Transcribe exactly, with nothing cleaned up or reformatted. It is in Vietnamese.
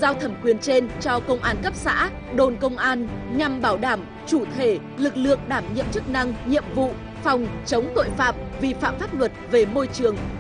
giao thẩm quyền trên cho công an cấp xã, đồn công an nhằm bảo đảm chủ thể, lực lượng đảm nhiệm chức năng, nhiệm vụ phòng chống tội phạm, vi phạm pháp luật về môi trường